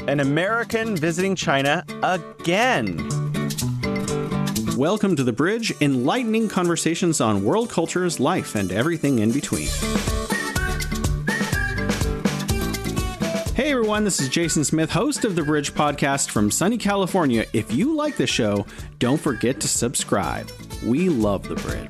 an American visiting China again. Welcome to The Bridge, enlightening conversations on world cultures, life, and everything in between. Hey everyone, this is Jason Smith, host of The Bridge podcast from sunny California. If you like the show, don't forget to subscribe. We love The Bridge.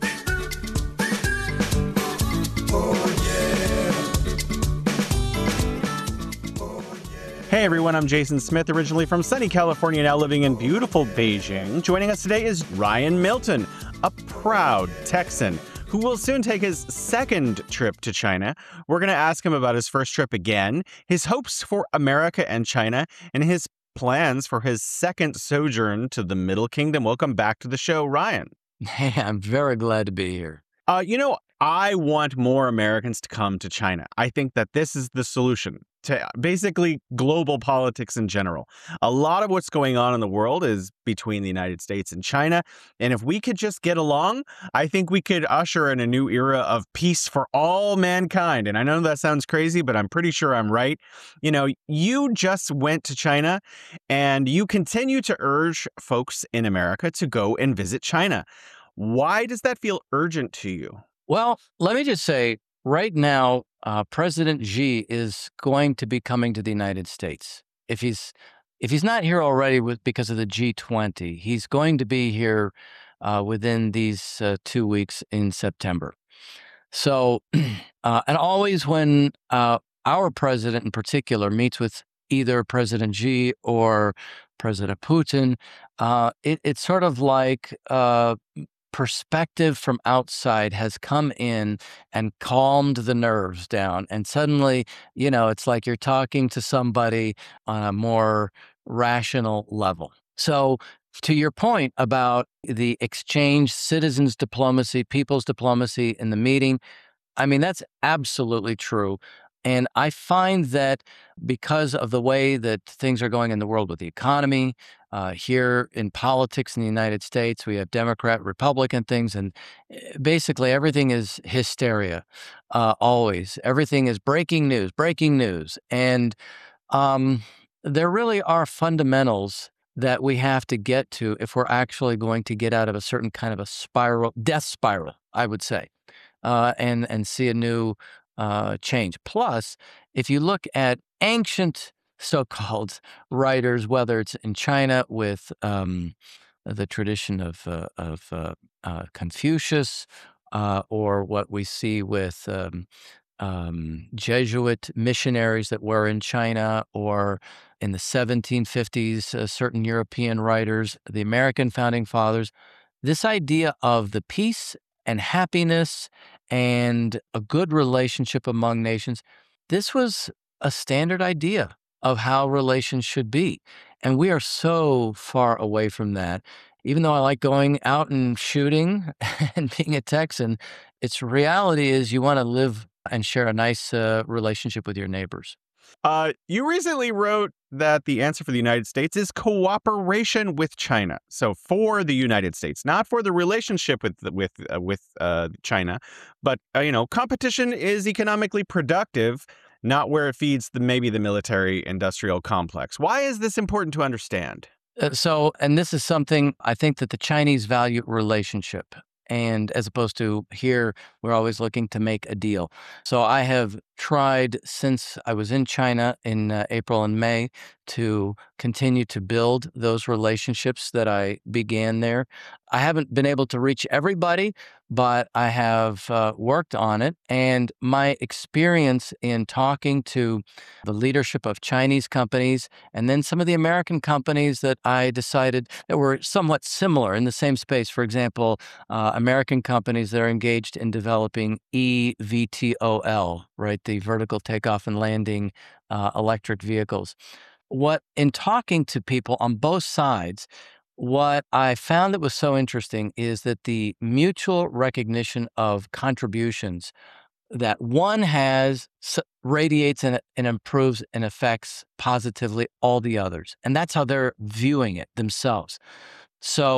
Hey everyone, I'm Jason Smith, originally from sunny California, now living in beautiful Beijing. Joining us today is Ryan Milton, a proud Texan who will soon take his second trip to China. We're going to ask him about his first trip again, his hopes for America and China, and his plans for his second sojourn to the Middle Kingdom. Welcome back to the show, Ryan. Hey, I'm very glad to be here. I want more Americans to come to China. I think that this is the solution to basically global politics in general. A lot of what's going on in the world is between the United States and China. And if we could just get along, I think we could usher in a new era of peace for all mankind. And I know that sounds crazy, but I'm pretty sure I'm right. You just went to China and you continue to urge folks in America to go and visit China. Why does that feel urgent to you? Well, let me just say, right now, President Xi is going to be coming to the United States. If he's not here already because of the G20, he's going to be here within these 2 weeks in September. So, and always when our president in particular meets with either President Xi or President Putin, it's sort of like perspective from outside has come in and calmed the nerves down. And suddenly, it's like you're talking to somebody on a more rational level. So to your point about the exchange, citizens diplomacy, people's diplomacy in the meeting, I mean, that's absolutely true. And I find that because of the way that things are going in the world with the economy, here in politics in the United States, we have Democrat, Republican things, and basically everything is hysteria, always. Everything is breaking news. And there really are fundamentals that we have to get to if we're actually going to get out of a certain kind of a death spiral, I would say, and see a new change. Plus, if you look at ancient so-called writers, whether it's in China with the tradition of Confucius, or what we see with Jesuit missionaries that were in China, or in the 1750s, certain European writers, the American founding fathers, this idea of the peace and happiness and a good relationship among nations, this was a standard idea of how relations should be. And we are so far away from that. Even though I like going out and shooting and being a Texan, its reality is you want to live and share a nice relationship with your neighbors. You recently wrote that the answer for the United States is cooperation with China. So for the United States, not for the relationship with China, but competition is economically productive, not where it feeds maybe the military-industrial complex. Why is this important to understand? And this is something I think that the Chinese value relationship. And as opposed to here, we're always looking to make a deal. So I have tried since I was in China in April and May to continue to build those relationships that I began there. I haven't been able to reach everybody, but I have worked on it. And my experience in talking to the leadership of Chinese companies and then some of the American companies that I decided that were somewhat similar in the same space, for example, American companies that are engaged in developing eVTOL, right? The vertical takeoff and landing electric vehicles. In talking to people on both sides, what I found that was so interesting is that the mutual recognition of contributions that one has radiates and improves and affects positively all the others. And that's how they're viewing it themselves. So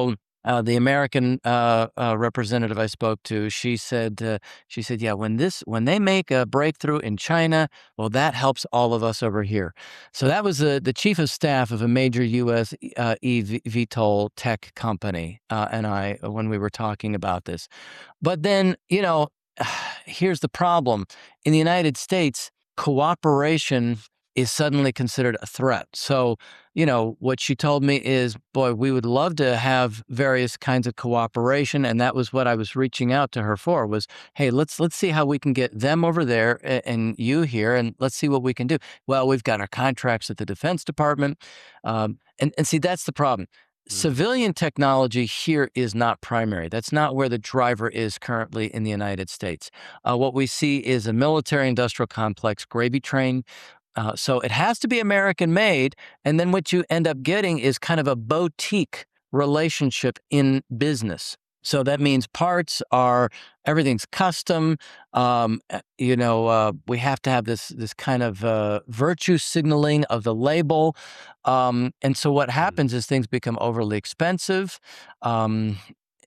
The American representative I spoke to, she said, yeah, when they make a breakthrough in China, well, that helps all of us over here. So that was the chief of staff of a major U.S. eVTOL tech company, and I, when we were talking about this. But then, here's the problem. In the United States, cooperation is suddenly considered a threat. So, what she told me is, boy, we would love to have various kinds of cooperation. And that was what I was reaching out to her for was, hey, let's see how we can get them over there and you here, and let's see what we can do. Well, we've got our contracts at the Defense Department. And see, that's the problem. Civilian technology here is not primary. That's not where the driver is currently in the United States. What we see is a military-industrial complex gravy train. So it has to be American made. And then what you end up getting is kind of a boutique relationship in business. So that means everything's custom. We have to have this kind of virtue signaling of the label. And so what happens is things become overly expensive. And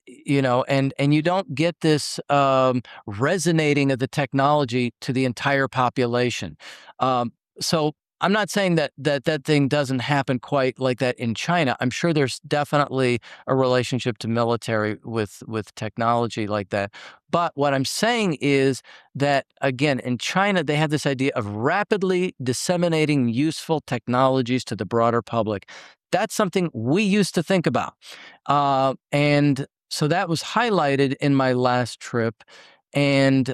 you don't get this resonating of the technology to the entire population. So I'm not saying that thing doesn't happen quite like that in China. I'm sure there's definitely a relationship to military with technology like that. But what I'm saying is that, again, in China, they have this idea of rapidly disseminating useful technologies to the broader public. That's something we used to think about. And so that was highlighted in my last trip. And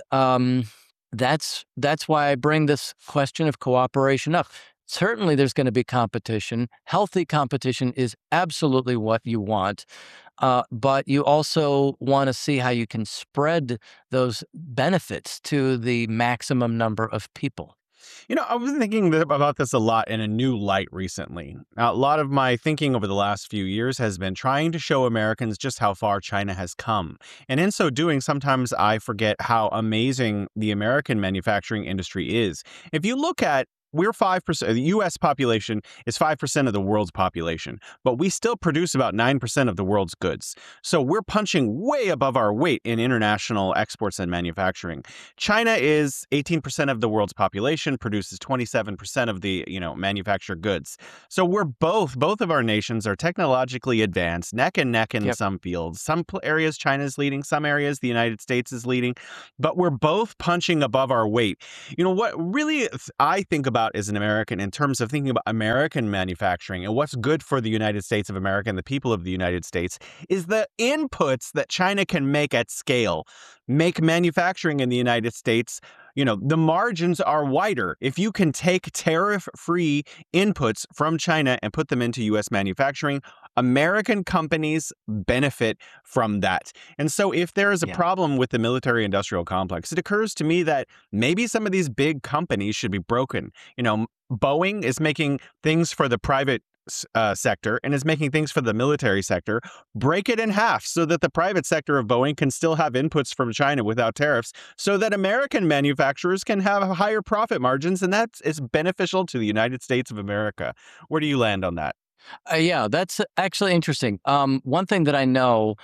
that's why I bring this question of cooperation up. Certainly, there's going to be competition. Healthy competition is absolutely what you want. But you also want to see how you can spread those benefits to the maximum number of people. I was thinking about this a lot in a new light recently. A lot of my thinking over the last few years has been trying to show Americans just how far China has come. And in so doing, sometimes I forget how amazing the American manufacturing industry is. If you look at we're 5%, the U.S. population is 5% of the world's population, but we still produce about 9% of the world's goods. So we're punching way above our weight in international exports and manufacturing. China is 18% of the world's population, produces 27% of the, manufactured goods. So we're both of our nations are technologically advanced, neck and neck in some fields. Some areas China's leading, some areas the United States is leading, but we're both punching above our weight. What really I think about as an American in terms of thinking about American manufacturing and what's good for the United States of America and the people of the United States is the inputs that China can make at scale, make manufacturing in the United States. The margins are wider. If you can take tariff-free inputs from China and put them into U.S. manufacturing, American companies benefit from that. And so if there is a problem with the military-industrial complex, it occurs to me that maybe some of these big companies should be broken. Boeing is making things for the private sector and is making things for the military sector. Break it in half so that the private sector of Boeing can still have inputs from China without tariffs, so that American manufacturers can have higher profit margins, and that is beneficial to the United States of America. Where do you land on that? Yeah, that's actually interesting. One thing that I know,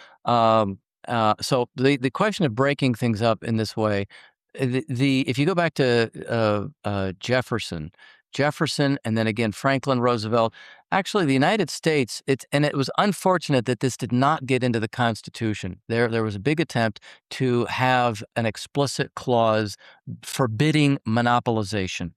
so the question of breaking things up in this way, if you go back to Jefferson, and then again Franklin Roosevelt. Actually, the United States, it was unfortunate that this did not get into the Constitution. There was a big attempt to have an explicit clause forbidding monopolization,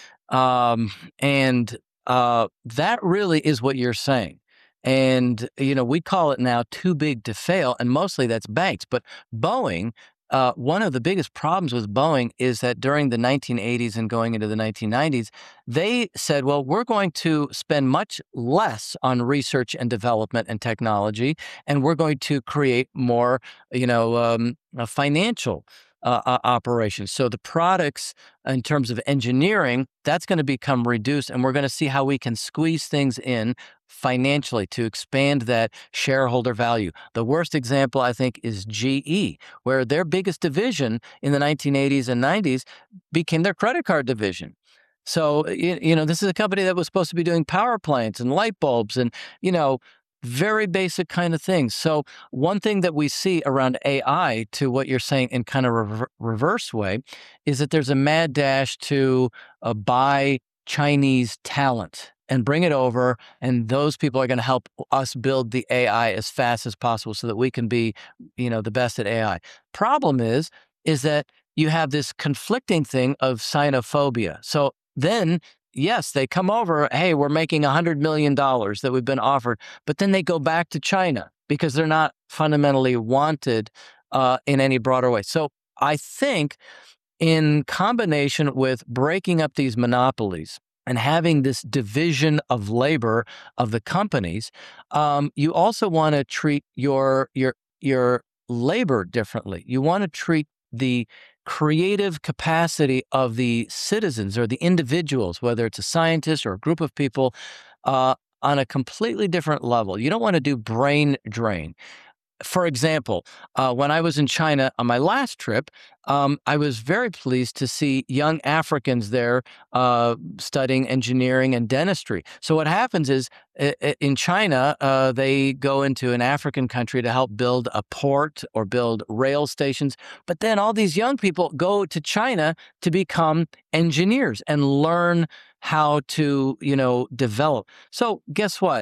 and that really is what you're saying. And we call it now too big to fail, and mostly that's banks. But Boeing. One of the biggest problems with Boeing is that during the 1980s and going into the 1990s, they said, well, we're going to spend much less on research and development and technology, and we're going to create more, financial operations. So the products in terms of engineering, that's going to become reduced, and we're going to see how we can squeeze things in financially to expand that shareholder value. The worst example, I think, is GE, where their biggest division in the 1980s and 90s became their credit card division. So, this is a company that was supposed to be doing power plants and light bulbs and, Very basic kind of things. So one thing that we see around AI, to what you're saying in kind of reverse way, is that there's a mad dash to buy Chinese talent and bring it over, and those people are going to help us build the AI as fast as possible so that we can be, the best at AI. Problem is that you have this conflicting thing of xenophobia. So then, yes, they come over, hey, we're making $100 million that we've been offered, but then they go back to China because they're not fundamentally wanted in any broader way. So I think in combination with breaking up these monopolies and having this division of labor of the companies, you also want to treat your labor differently. You want to treat the creative capacity of the citizens or the individuals, whether it's a scientist or a group of people, on a completely different level. You don't want to do brain drain. For example, when I was in China on my last trip, I was very pleased to see young Africans there studying engineering and dentistry. So what happens is in China, they go into an African country to help build a port or build rail stations. But then all these young people go to China to become engineers and learn how to, develop. So guess what?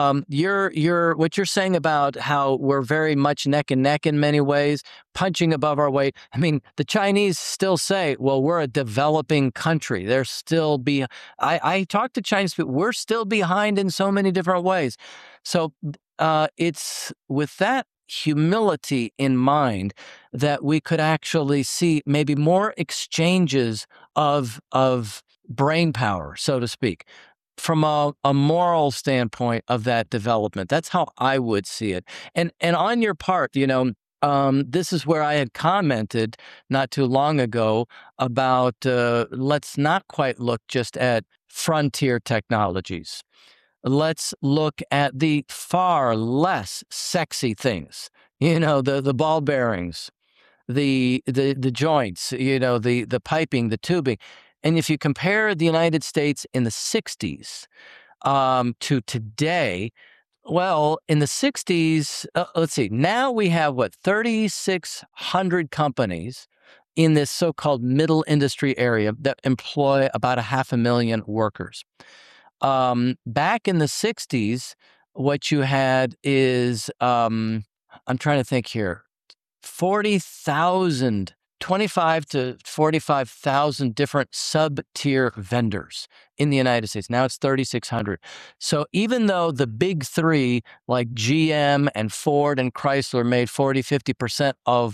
What you're saying about how we're very much neck and neck in many ways, punching above our weight. I mean, the Chinese still say, well, we're a developing country. They're still I talk to Chinese people, we're still behind in so many different ways. So it's with that humility in mind that we could actually see maybe more exchanges of brain power, so to speak, from a moral standpoint of that development. That's how I would see it. And on your part, this is where I had commented not too long ago about let's not quite look just at frontier technologies. Let's look at the far less sexy things, the ball bearings, the joints, the piping, the tubing. And if you compare the United States in the 60s to today, well, in the 60s, let's see, now we have 3,600 companies in this so-called middle industry area that employ about 500,000 workers. Back in the 60s, what you had is, I'm trying to think here, 40,000, 25 to 45,000 different sub-tier vendors in the United States. Now it's 3,600. So even though the big three like GM and Ford and Chrysler made 40, 50% of